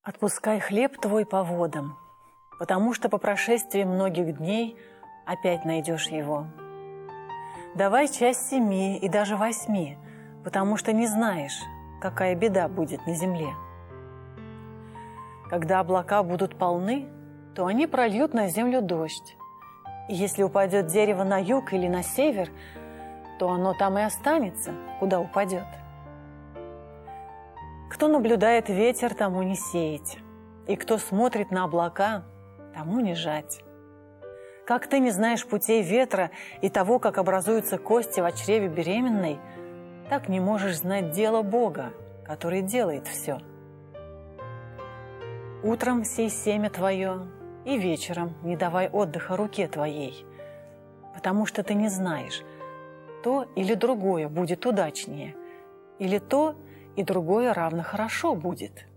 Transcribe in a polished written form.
Отпускай хлеб твой по водам, потому что по прошествии многих дней опять найдешь его. Давай часть 7 и даже 8, потому что не знаешь, какая беда будет на земле. Когда облака будут полны, то они прольют на землю дождь. И если упадет дерево на юг или на север, то оно там и останется, куда упадет. Кто наблюдает ветер, тому не сеять, и кто смотрит на облака, тому не жать. Как ты не знаешь путей ветра и того, как образуются кости в чреве беременной, так не можешь знать дело Бога, который делает все. Утром сей семя твое, и вечером не давай отдыха руке твоей, потому что ты не знаешь, то или другое будет удачнее, или то и другое равно хорошо будет.